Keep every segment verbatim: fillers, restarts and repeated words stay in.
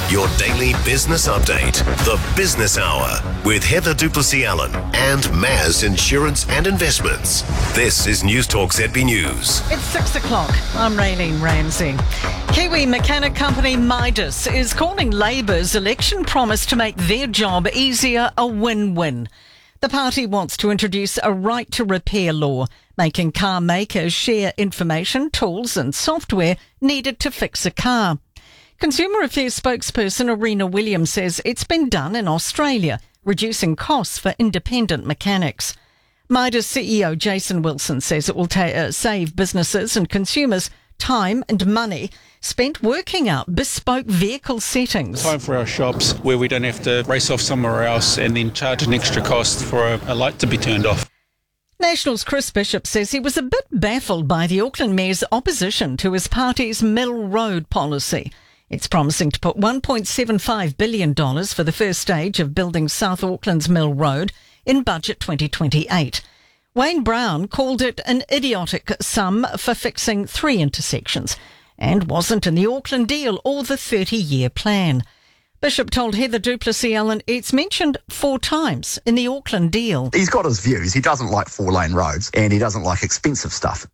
Your daily business update. The Business Hour with Heather Duplessis-Allen and Maz Insurance and Investments. This is Newstalk Z B News. It's six o'clock. I'm Raylene Ramsey. Kiwi mechanic company Midas is calling Labour's election promise to make their job easier a win-win. The party wants to introduce a right to repair law, making car makers share information, tools and software needed to fix a car. Consumer Affairs spokesperson Arena Williams says it's been done in Australia, reducing costs for independent mechanics. Midas C E O Jason Wilson says it will ta- uh, save businesses and consumers time and money spent working out bespoke vehicle settings. Time for our shops where we don't have to race off somewhere else and then charge an extra cost for a, a light to be turned off. National's Chris Bishop says he was a bit baffled by the Auckland Mayor's opposition to his party's Mill Road policy. It's promising to put one point seven five billion dollars for the first stage of building South Auckland's Mill Road in Budget twenty twenty-eight. Wayne Brown called it an idiotic sum for fixing three intersections and wasn't in the Auckland deal or the thirty-year plan. Bishop told Heather Duplessis-Allen it's mentioned four times in the Auckland deal. He's got his views. He doesn't like four-lane roads and he doesn't like expensive stuff.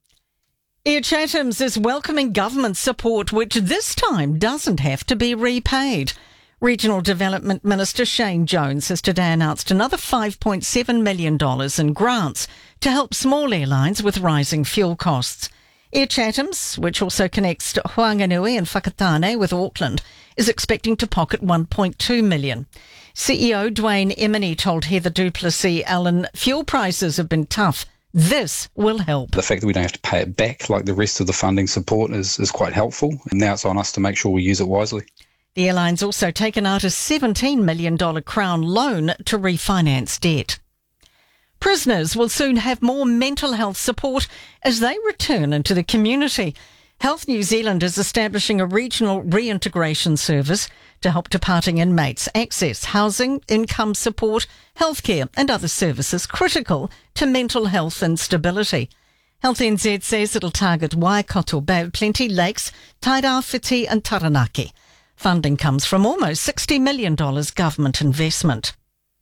Air Chathams is welcoming government support which this time doesn't have to be repaid. Regional Development Minister Shane Jones has today announced another five point seven million dollars in grants to help small airlines with rising fuel costs. Air Chathams, which also connects to Whanganui and Whakatane with Auckland, is expecting to pocket one point two million dollars. C E O Dwayne Emini told Heather Duplessis-Allen fuel prices have been tough. This will help. The fact that we don't have to pay it back like the rest of the funding support is, is quite helpful. And now it's on us to make sure we use it wisely. The airline's also taken out a seventeen million dollars Crown loan to refinance debt. Prisoners will soon have more mental health support as they return into the community. Health New Zealand is establishing a regional reintegration service to help departing inmates access housing, income support, healthcare and other services critical to mental health and stability. Health N Z says it'll target Waikato Bay, Plenty Lakes, Tairāwhiti and Taranaki. Funding comes from almost sixty million dollars government investment.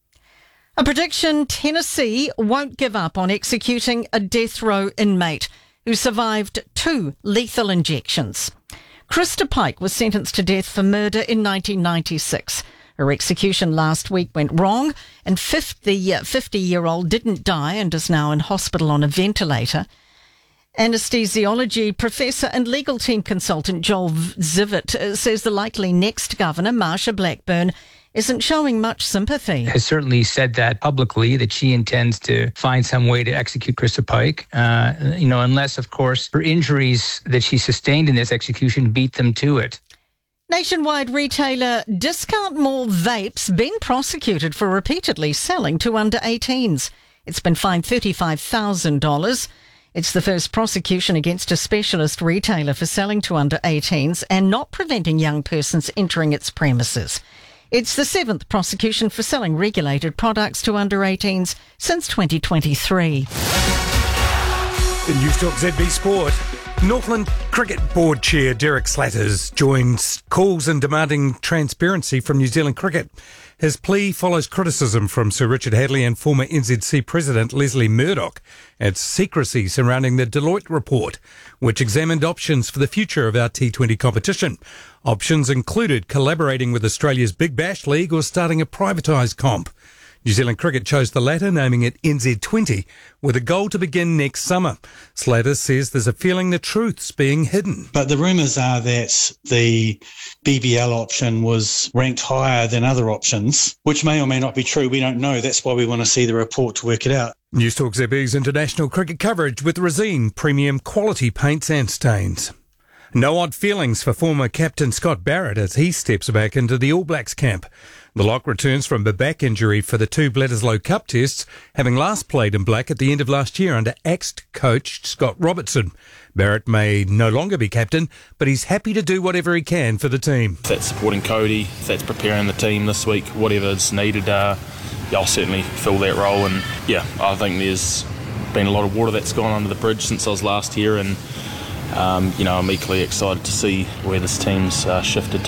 A prediction: Tennessee won't give up on executing a death row inmate who survived two lethal injections. Krista Pike was sentenced to death for murder in nineteen ninety-six. Her execution last week went wrong and fifty-year-old didn't die and is now in hospital on a ventilator. Anesthesiology professor and legal team consultant Joel Zivit says the likely next governor, Marsha Blackburn, isn't showing much sympathy. Has certainly said that publicly, that she intends to find some way to execute Krista Pike, uh, you know, unless, of course, her injuries that she sustained in this execution beat them to it. Nationwide retailer Discount Mall Vapes been prosecuted for repeatedly selling to under eighteens. It's been fined thirty-five thousand dollars. It's the first prosecution against a specialist retailer for selling to under eighteens and not preventing young persons entering its premises. It's the seventh prosecution for selling regulated products to under eighteens since twenty twenty-three. In Newstalk Z B Sport, Northland Cricket Board Chair Derek Slatters joins calls and demanding transparency from New Zealand Cricket. His plea follows criticism from Sir Richard Hadley and former N Z C President Leslie Murdoch at secrecy surrounding the Deloitte report, which examined options for the future of our T twenty competition. Options included collaborating with Australia's Big Bash League or starting a privatised comp. New Zealand Cricket chose the latter, naming it N Z twenty, with a goal to begin next summer. Slater says there's a feeling the truth's being hidden. But the rumours are that the B B L option was ranked higher than other options, which may or may not be true. We don't know. That's why we want to see the report to work it out. Newstalk Z B's international cricket coverage with Resine premium quality paints and stains. No odd feelings for former captain Scott Barrett as he steps back into the All Blacks camp. The lock returns from a back injury for the two Bledisloe Cup tests, having last played in black at the end of last year under axed coach Scott Robertson. Barrett may no longer be captain, but he's happy to do whatever he can for the team. If that's supporting Cody, if that's preparing the team this week, whatever's needed, uh, I'll certainly fill that role. And yeah, I think there's been a lot of water that's gone under the bridge since I was last here, and um, you know, I'm equally excited to see where this team's uh, shifted to.